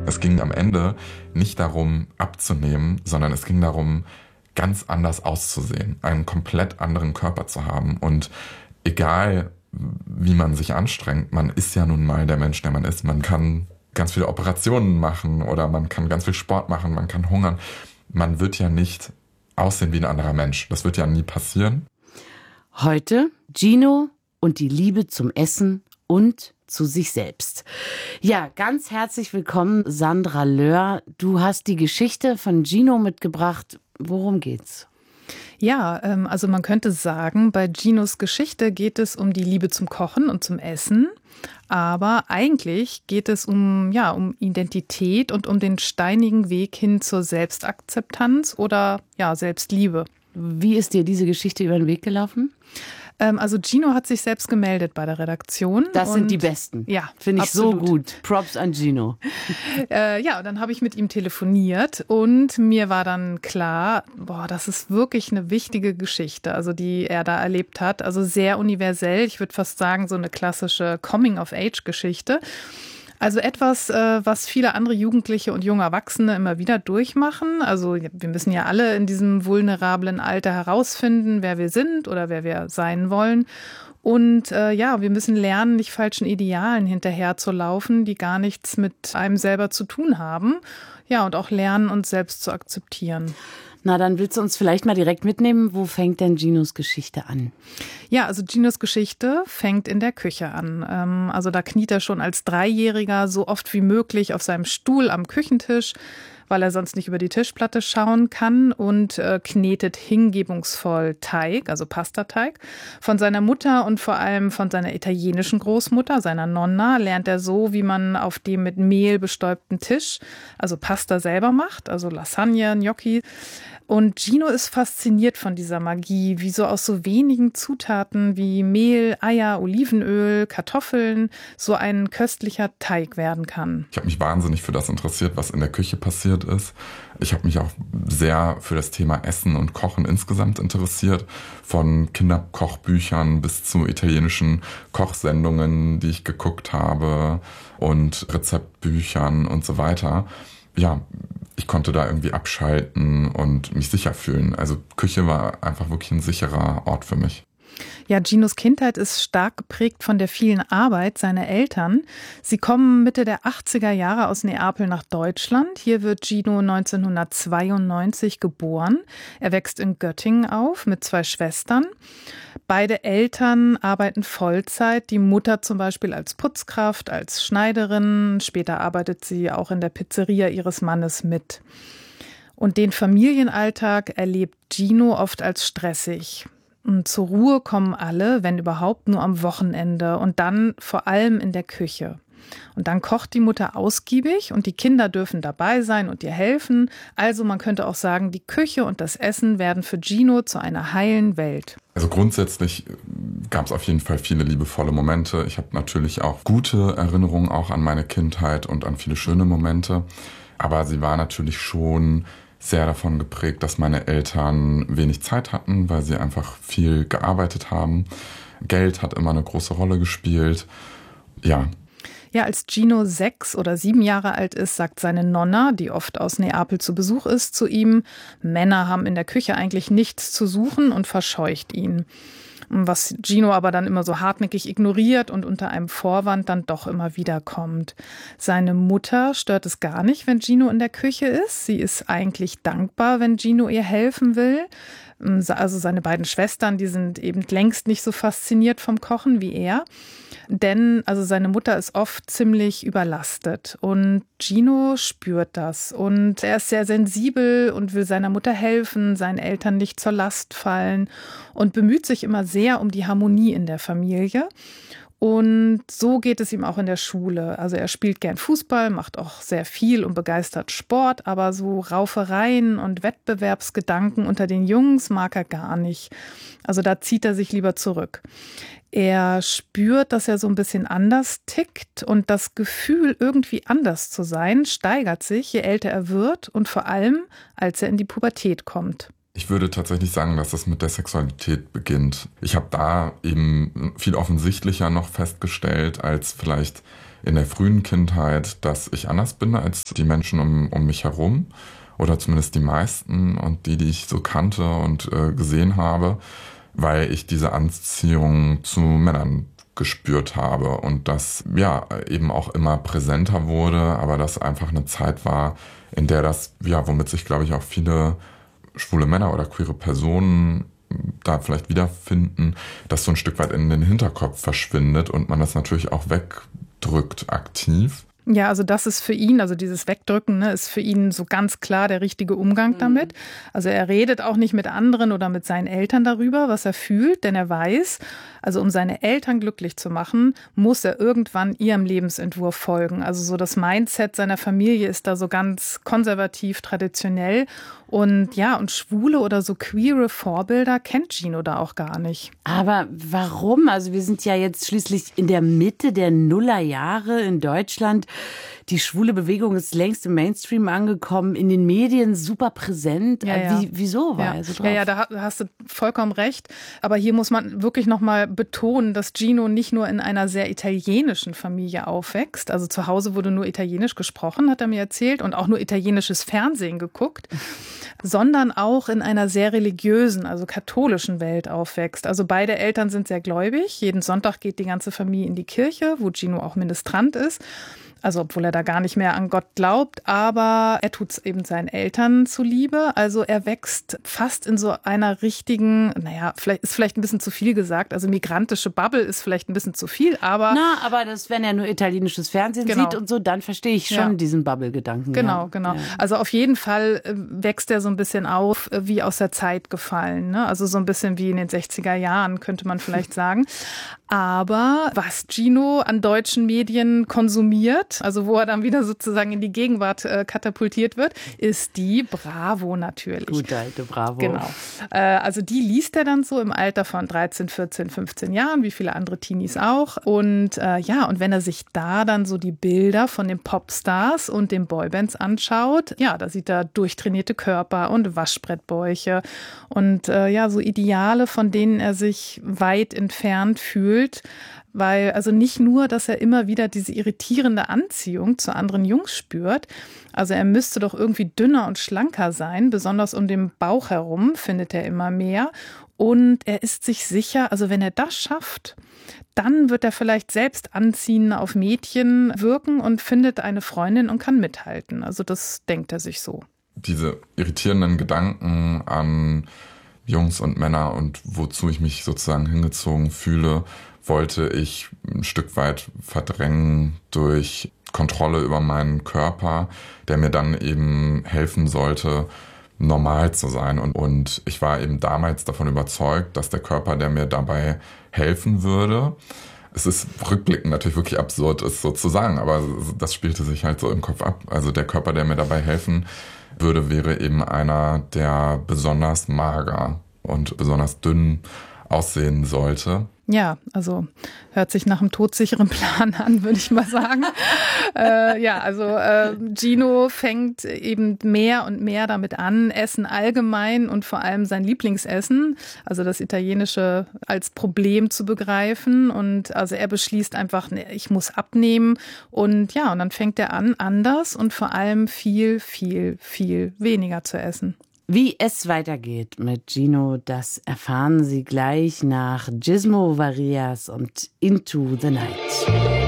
Es ging am Ende nicht darum, abzunehmen, sondern es ging darum, ganz anders auszusehen, einen komplett anderen Körper zu haben. Und egal, wie man sich anstrengt, man ist ja nun mal der Mensch, der man ist. Man kann ganz viele Operationen machen oder man kann ganz viel Sport machen, man kann hungern. Man wird ja nicht aussehen wie ein anderer Mensch. Das wird ja nie passieren. Heute Gino und die Liebe zum Essen und zu sich selbst. Ja, ganz herzlich willkommen, Sandra Löhr. Du hast die Geschichte von Gino mitgebracht. Worum geht's? Ja, also man könnte sagen, bei Ginos Geschichte geht es um die Liebe zum Kochen und zum Essen. Aber eigentlich geht es um Identität und um den steinigen Weg hin zur Selbstakzeptanz oder Selbstliebe. Wie ist dir diese Geschichte über den Weg gelaufen? Also Gino hat sich selbst gemeldet bei der Redaktion. Das sind die Besten. Ja, finde ich absolut. So gut. Props an Gino. Und dann habe ich mit ihm telefoniert und mir war dann klar, das ist wirklich eine wichtige Geschichte, also die er da erlebt hat. Also sehr universell, ich würde fast sagen, so eine klassische Coming-of-Age-Geschichte. Also etwas, was viele andere Jugendliche und junge Erwachsene immer wieder durchmachen. Also wir müssen ja alle in diesem vulnerablen Alter herausfinden, wer wir sind oder wer wir sein wollen. Und wir müssen lernen, nicht falschen Idealen hinterherzulaufen, die gar nichts mit einem selber zu tun haben. Ja, und auch lernen, uns selbst zu akzeptieren. Na, dann willst du uns vielleicht mal direkt mitnehmen. Wo fängt denn Ginos Geschichte an? Ja, also Ginos Geschichte fängt in der Küche an. Also da kniet er schon als Dreijähriger so oft wie möglich auf seinem Stuhl am Küchentisch, weil er sonst nicht über die Tischplatte schauen kann und knetet hingebungsvoll Teig, also Pastateig. Von seiner Mutter und vor allem von seiner italienischen Großmutter, seiner Nonna, lernt er so, wie man auf dem mit Mehl bestäubten Tisch, also Pasta selber macht, also Lasagne, Gnocchi. Und Gino ist fasziniert von dieser Magie, wie so aus so wenigen Zutaten wie Mehl, Eier, Olivenöl, Kartoffeln so ein köstlicher Teig werden kann. Ich habe mich wahnsinnig für das interessiert, was in der Küche passiert ist. Ich habe mich auch sehr für das Thema Essen und Kochen insgesamt interessiert. Von Kinderkochbüchern bis zu italienischen Kochsendungen, die ich geguckt habe und Rezeptbüchern und so weiter. Ja, ich konnte da irgendwie abschalten und mich sicher fühlen. Also Küche war einfach wirklich ein sicherer Ort für mich. Ja, Ginos Kindheit ist stark geprägt von der vielen Arbeit seiner Eltern. Sie kommen Mitte der 80er Jahre aus Neapel nach Deutschland. Hier wird Gino 1992 geboren. Er wächst in Göttingen auf mit 2 Schwestern. Beide Eltern arbeiten Vollzeit. Die Mutter zum Beispiel als Putzkraft, als Schneiderin. Später arbeitet sie auch in der Pizzeria ihres Mannes mit. Und den Familienalltag erlebt Gino oft als stressig. Und zur Ruhe kommen alle, wenn überhaupt, nur am Wochenende und dann vor allem in der Küche. Und dann kocht die Mutter ausgiebig und die Kinder dürfen dabei sein und ihr helfen. Also man könnte auch sagen, die Küche und das Essen werden für Gino zu einer heilen Welt. Also grundsätzlich gab es auf jeden Fall viele liebevolle Momente. Ich habe natürlich auch gute Erinnerungen auch an meine Kindheit und an viele schöne Momente. Aber sie war natürlich schon sehr davon geprägt, dass meine Eltern wenig Zeit hatten, weil sie einfach viel gearbeitet haben. Geld hat immer eine große Rolle gespielt. Ja. Ja, als Gino 6 oder 7 Jahre alt ist, sagt seine Nonna, die oft aus Neapel zu Besuch ist, zu ihm, Männer haben in der Küche eigentlich nichts zu suchen und verscheucht ihn. Was Gino aber dann immer so hartnäckig ignoriert und unter einem Vorwand dann doch immer wieder kommt. Seine Mutter stört es gar nicht, wenn Gino in der Küche ist. Sie ist eigentlich dankbar, wenn Gino ihr helfen will. Also seine beiden Schwestern, die sind eben längst nicht so fasziniert vom Kochen wie er. Denn also seine Mutter ist oft ziemlich überlastet und Gino spürt das. Und er ist sehr sensibel und will seiner Mutter helfen, seinen Eltern nicht zur Last fallen und bemüht sich immer sehr um die Harmonie in der Familie. Und so geht es ihm auch in der Schule. Also er spielt gern Fußball, macht auch sehr viel und begeistert Sport, aber so Raufereien und Wettbewerbsgedanken unter den Jungs mag er gar nicht. Also da zieht er sich lieber zurück. Er spürt, dass er so ein bisschen anders tickt und das Gefühl, irgendwie anders zu sein, steigert sich, je älter er wird und vor allem, als er in die Pubertät kommt. Ich würde tatsächlich sagen, dass das mit der Sexualität beginnt. Ich habe da eben viel offensichtlicher noch festgestellt als vielleicht in der frühen Kindheit, dass ich anders bin als die Menschen um mich herum oder zumindest die meisten und die ich so kannte und gesehen habe, weil ich diese Anziehung zu Männern gespürt habe und das ja eben auch immer präsenter wurde, aber das einfach eine Zeit war, in der das, ja, womit sich, glaube ich, auch viele schwule Männer oder queere Personen da vielleicht wiederfinden, dass so ein Stück weit in den Hinterkopf verschwindet und man das natürlich auch wegdrückt aktiv. Ja, also das ist für ihn, also dieses Wegdrücken, ne, ist für ihn so ganz klar der richtige Umgang damit. Also er redet auch nicht mit anderen oder mit seinen Eltern darüber, was er fühlt, denn er weiß, also um seine Eltern glücklich zu machen, muss er irgendwann ihrem Lebensentwurf folgen. Also so das Mindset seiner Familie ist da so ganz konservativ, traditionell. Und ja, und schwule oder so queere Vorbilder kennt Gino da auch gar nicht. Aber warum? Also wir sind ja jetzt schließlich in der Mitte der Nullerjahre in Deutschland. Die schwule Bewegung ist längst im Mainstream angekommen, in den Medien super präsent. Ja. Wieso war er so drauf? Ja, da hast du vollkommen recht. Aber hier muss man wirklich nochmal betonen, dass Gino nicht nur in einer sehr italienischen Familie aufwächst. Also zu Hause wurde nur Italienisch gesprochen, hat er mir erzählt, und auch nur italienisches Fernsehen geguckt, sondern auch in einer sehr religiösen, also katholischen Welt aufwächst. Also beide Eltern sind sehr gläubig. Jeden Sonntag geht die ganze Familie in die Kirche, wo Gino auch Ministrant ist. Also obwohl er da gar nicht mehr an Gott glaubt, aber er tut es eben seinen Eltern zuliebe. Also er wächst fast in so einer richtigen, vielleicht ein bisschen zu viel gesagt, also migrantische Bubble ist vielleicht ein bisschen zu viel, aber... aber das, wenn er nur italienisches Fernsehen sieht und so, dann verstehe ich schon diesen Bubble-Gedanken. Genau. Ja. Also auf jeden Fall wächst er so ein bisschen auf, wie aus der Zeit gefallen. Ne? Also so ein bisschen wie in den 60er Jahren, könnte man vielleicht sagen. Aber was Gino an deutschen Medien konsumiert, also wo er dann wieder sozusagen in die Gegenwart katapultiert wird, ist die Bravo natürlich. Gute alte Bravo. Genau. Also die liest er dann so im Alter von 13, 14, 15 Jahren, wie viele andere Teenies auch. Und und wenn er sich da dann so die Bilder von den Popstars und den Boybands anschaut, ja, da sieht er durchtrainierte Körper und Waschbrettbäuche und so Ideale, von denen er sich weit entfernt fühlt. Weil also nicht nur, dass er immer wieder diese irritierende Anziehung zu anderen Jungs spürt, also er müsste doch irgendwie dünner und schlanker sein, besonders um den Bauch herum findet er immer mehr. Und er ist sich sicher, also wenn er das schafft, dann wird er vielleicht selbst anziehender auf Mädchen wirken und findet eine Freundin und kann mithalten. Also das denkt er sich so. Diese irritierenden Gedanken an Jungs und Männer und wozu ich mich sozusagen hingezogen fühle, wollte ich ein Stück weit verdrängen durch Kontrolle über meinen Körper, der mir dann eben helfen sollte, normal zu sein. Und ich war eben damals davon überzeugt, dass der Körper, der mir dabei helfen würde, es ist rückblickend natürlich wirklich absurd, es so zu sagen, aber das spielte sich halt so im Kopf ab. Also der Körper, der mir dabei helfen würde, wäre eben einer, der besonders mager und besonders dünn aussehen sollte. Ja, also hört sich nach einem todsicheren Plan an, würde ich mal sagen. Gino fängt eben mehr und mehr damit an, Essen allgemein und vor allem sein Lieblingsessen, also das Italienische, als Problem zu begreifen. Und also er beschließt einfach, ich muss abnehmen. Und dann fängt er an, anders und vor allem viel, viel, viel weniger zu essen. Wie es weitergeht mit Gino, das erfahren Sie gleich nach Gizmo Varias und Into the Night.